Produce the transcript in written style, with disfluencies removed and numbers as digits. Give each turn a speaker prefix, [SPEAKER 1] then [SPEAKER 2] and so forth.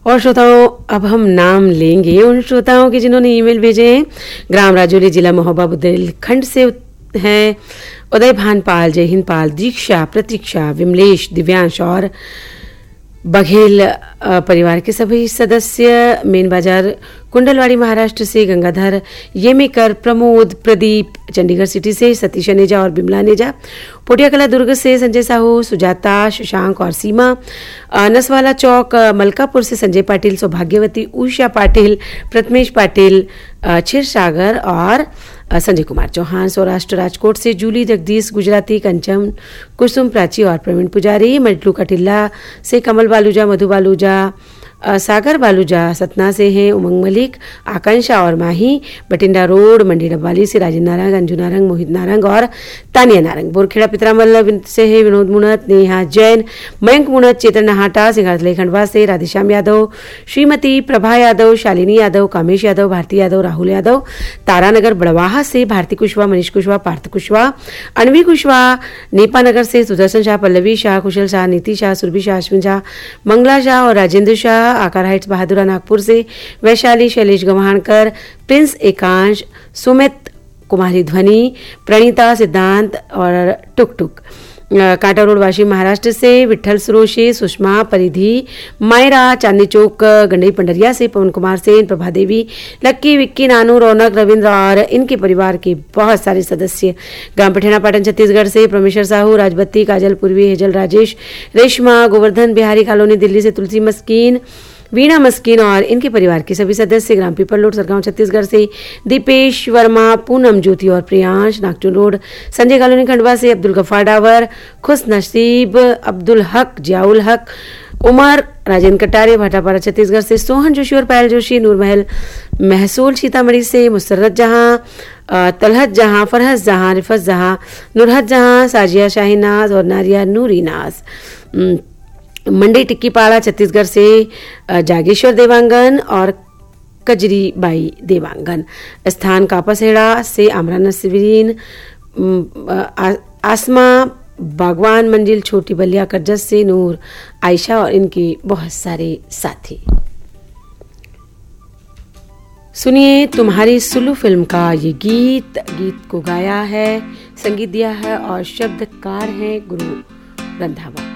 [SPEAKER 1] और श्रोताओं, अब हम नाम लेंगे उन श्रोताओं के जिन्होंने ईमेल भेजे हैं। ग्राम राजौली, जिला महोबा, बुंदेलखंड से हैं उदय भानपाल, जय हिंद पाल, दीक्षा, प्रतीक्षा, विमलेश, दिव्यांश और बघेल परिवार के सभी सदस्य। मेन बाजार कुंडलवाड़ी महाराष्ट्र से गंगाधर येमेकर, प्रमोद, प्रदीप चंडीगढ़ सिटी से, सतीश नेजा और बिमला नेजा, पोटियाकला दुर्ग से संजय साहू, सुजाता, शशांक और सीमा, नसवाला चौक मलकापुर से संजय पाटिल, सौभाग्यवती, उषा पाटिल, प्रथमेश पाटिल, क्षीरसागर और संजय कुमार चौहान। सौराष्ट्र राजकोट से जूली जगदीश, गुजराती कंचन, कुसुम प्राची और प्रवीण पुजारी। मजलू कटिल्ला से कमल बालूजा, मधु बालूजा, सागर बालूजा। सतना से हैं उमंग मलिक, आकांक्षा और माही। बटिंडा रोड मंडी डब्बाली से राजेंद्र नारंग, अंजू नारंग, मोहित नारंग और तानिया नारंग। बोरखेड़ा पितरामल से है विनोद मुनत, नेहा जैन, मयंक मुनत, चेतन नहाटा, सिंगारथले खंडवा से राधेश्याम यादव, श्रीमती प्रभा यादव, शालिनी यादव, कामेश यादव, भारती यादव, राहुल यादव। तारानगर बड़वाहा से भारती कुशवाहा, मनीष कुशवाहा, पार्थ कुशवाहा, अनवी कुशवाहा। नेपानगर से सुदर्शन शाह, पल्लवी शाह, कुशल शाह, नीति शाह, सुरभि शाह, अश्विन शाह, मंगला शाह और राजेंद्र शाह। आकार हाइट्स बहादुरा नागपुर से वैशाली, शैलेश गवाणकर, प्रिंस एकांश, सुमित, कुमारी ध्वनि, प्रणीता, सिद्धांत और टुक टुक। कांटा रोड वाशी महाराष्ट्र से विठल सुरोशी, सुषमा, परिधि, मायरा, चांदनी चौक गंडई पंडरिया से पवन कुमार सेन, प्रभा देवी, लक्की, विक्की, नानू, रौनक, रविंद्र और इनके परिवार के बहुत सारे सदस्य। ग्राम पठेना पाटन छत्तीसगढ़ से परमेश्वर साहू, राजबत्ती, काजल पूर्वी, हेजल राजेश, रेशमा, गोवर्धन बिहारी कॉलोनी दिल्ली से तुलसी मस्कीन, वीणा मस्कीन और इनके परिवार के सभी सदस्य। ग्राम पीपल रोड सरगांव छत्तीसगढ़ से दीपेश वर्मा, पूनम, ज्योति और प्रियांश। नागचुन रोड संजय कॉलोनी खंडवा से अब्दुल गफार डावर, खुश नसीब, अब्दुल हक, जियाउल हक, उमर, राजेंद्र कटारे, भाटापारा छत्तीसगढ़ से सोहन जोशी और पायल जोशी। नूरमहल महसूल सीतामढ़ी से मुसर्रत जहां, तलहत जहां, फरहत जहां, रिफत जहां, नुरहत जहां, साजिया शाहीनाज और नारिया नूरीनाज। मंडी टिक्कीपाड़ा छत्तीसगढ़ से जागेश्वर देवांगन और कजरी बाई देवांगन। स्थान कापासेड़ा से आमरा नसरीन, आसमा, बागवान मंजिल, छोटी बलिया करजस से नूर, आयशा और इनके बहुत सारे साथी। सुनिए तुम्हारी सुल्लू फिल्म का ये गीत को गाया है, संगीत दिया है और शब्दकार हैं गुरु रंधावा।